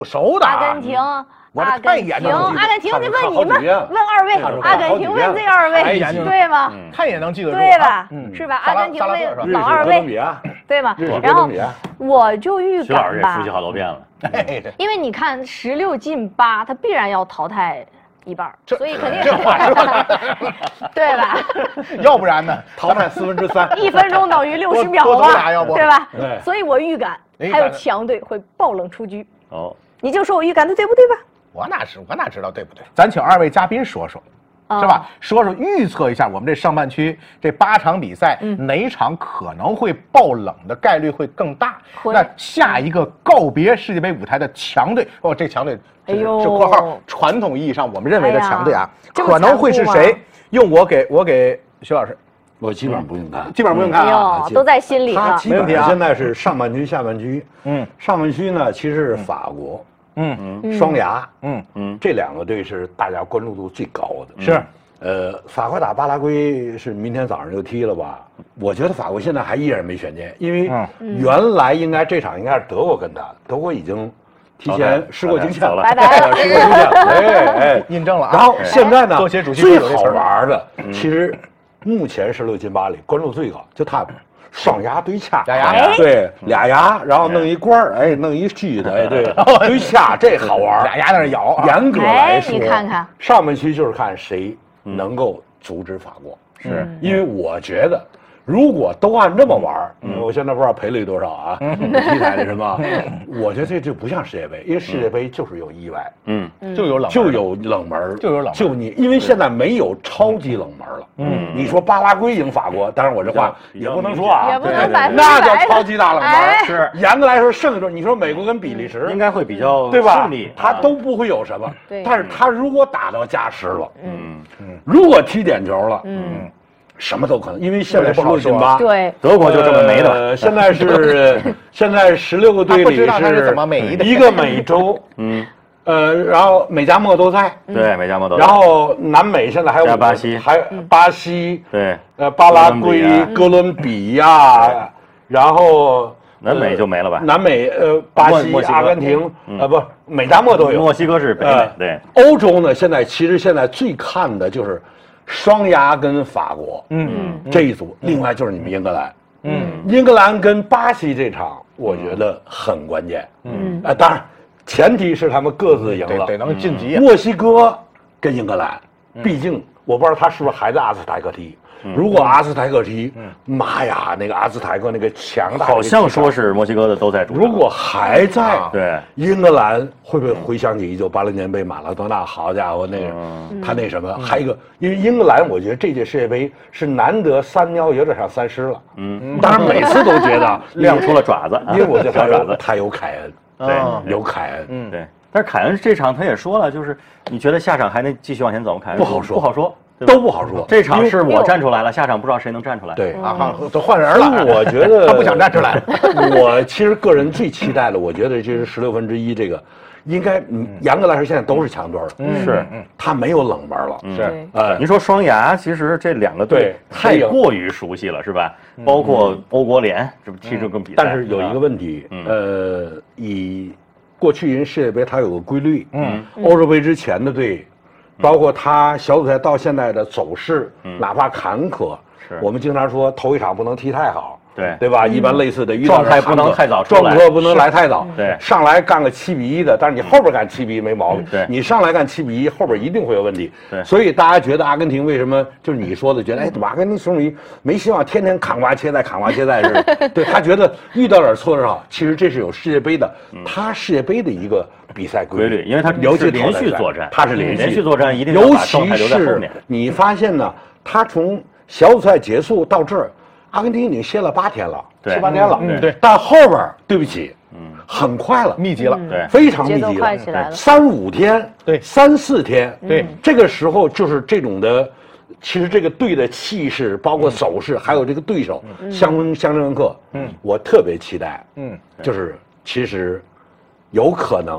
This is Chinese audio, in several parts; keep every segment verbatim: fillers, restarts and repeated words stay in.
熟的。 阿根廷。 我阿根廷，阿根廷，你问你们，问二位，阿根廷问这二位，对吗？ 看也能记得住， 对吧？是吧？阿根廷问老二位，对吧？然后我就预感吧， 徐老师也熟悉好多遍了， 因为你看十六进八，他必然要淘汰一半，所以肯定这话说的， 对吧？ 要不然呢？淘汰四分之三， 一分钟等于六十秒吧， 要不对吧？所以我预感还有强队会爆冷出局。 哦， 你就说我预感的对不对吧？ 我哪知我哪知道对不对？咱请二位嘉宾说说，是吧？说说预测一下我们这上半区这八场比赛，哪场可能会爆冷的概率会更大？那下一个告别世界杯舞台的强队，哦，这强队是是括号传统意义上我们认为的强队啊，可能会是谁？用我给我给徐老师， 我基本上不用看， 基本上不用看啊，都在心里了。 他基本上现在是上半区、下半区。嗯，上半区呢其实是法国。嗯嗯，双牙，嗯嗯，这两个队是大家关注度最高的。 是， 呃，法国打巴拉圭是明天早上就踢了吧？我觉得法国现在还依然没悬念，因为原来应该这场应该是德国跟打，德国已经提前失过经验了， 拜拜， 失过经验，哎哎， 印证了。 然后现在呢， 最好玩的，其实目前十六进八里关注最高，就他们。双牙对掐， 俩牙对俩牙，然后弄一罐儿，哎，弄一锯的，哎，对，对掐这好玩， 俩牙在那咬。 严格来说， 你看看上半区就是看谁能够阻止法国， 是因为我觉得。如果都按这么玩，嗯，我现在不知道赔率多少啊？题材的什么？我觉得这就不像世界杯，因为世界杯就是有意外， 嗯，就有冷， 就有冷门， 就有冷， 就你，因为现在没有超级冷门了。嗯，你说巴拉圭赢法国，当然我这话也不能说啊， 也不能百分之百， 那叫超级大冷门。是严格来说，剩下你说美国跟比利时应该会比较对吧？他都不会有什么，但是他如果打到加时了，嗯嗯，如果踢点球了，嗯。什么都可能，因为现在十六进八， 对， 德国就这么没的。 呃，现在是现在十六个队里是怎么没的？ 一个美洲，嗯，呃，然后美加墨都在， 对，美加墨都在。 然后南美现在还有巴西， 还巴西， 对， 呃，巴拉圭、哥伦比亚，然后南美就没了吧？ 南美呃，巴西、阿根廷，呃，不，美加墨都有。 墨西哥是北美，对。 欧洲呢，现在其实现在最看的就是。双牙跟法国，嗯，这一组，另外就是你们英格兰，嗯，英格兰跟巴西这场，我觉得很关键，嗯，啊，当然，前提是他们各自赢了， 得能晋级。 墨西哥跟英格兰，毕竟我不知道他是不是还在阿兹台克踢，如果阿兹台克踢，妈呀，那个阿兹台克那个强大， 好像说是墨西哥的都在主场。 如果还在， 对， 英格兰会不会回想起一九八零年被马拉多纳？好家伙，那个他那什么，还有一个，因为英格兰，我觉得这届世界杯是难得三喵有点像三狮了。嗯，当然每次都觉得亮出了爪子， 因为我觉得他有他有凯恩， 对， 有凯恩， 嗯，对。但是凯恩这场他也说了，就是你觉得下场还能继续往前走吗？凯恩不好说， 不好说。 都不好说， 这场是我站出来了，下场不知道谁能站出来。 对啊，都换人了。 我觉得他不想站出来。 我其实个人最期待的，我觉得就是十六分之一这个，应该严格来说现在都是强队了。 是， 他没有冷门了。 是， 呃，您说双牙，其实这两个队太过于熟悉了，是吧？包括欧国联这不踢这个比赛。 但是有一个问题，呃，以过去人世界杯它有个规律，嗯，欧洲杯之前的队。包括他小组赛到现在的走势，哪怕坎坷，我们经常说头一场不能踢太好， 对对吧？一般类似的状态不能太早出来， 状态不能来太早， 对， 上来干个七比一的，但是你后边干七比一没毛病， 对， 你上来干七比一，后边一定会有问题， 对， 所以大家觉得阿根廷为什么就是你说的，觉得哎，阿根廷球迷没希望，天天砍瓜切菜，砍瓜切菜似的，对他觉得遇到点挫折好，其实这是有世界杯的，他世界杯的一个。比赛规律， 因为他是连续作战， 他是连续连续作战，一定尤其是你发现呢，他从小组赛结束到这儿，阿根廷已经歇了八天了，七八天了， 嗯，对。 但后边对不起，嗯，很快了， 密集了， 对， 非常密集了，三五天， 对， 三四天， 对， 这个时候就是这种的，其实这个队的气势，包括走势，还有这个对手相生相生克，嗯，我特别期待，嗯，就是其实有可能。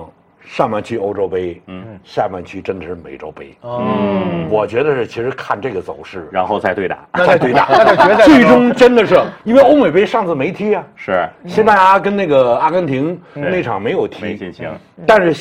上半区欧洲杯，嗯，下半区真的是美洲杯。嗯，我觉得是，其实看这个走势， 然后再对打， 再对打，那决赛最终真的是，因为欧美杯上次没踢啊， 是西班牙跟那个阿根廷那场没有踢， 没进行， 但是。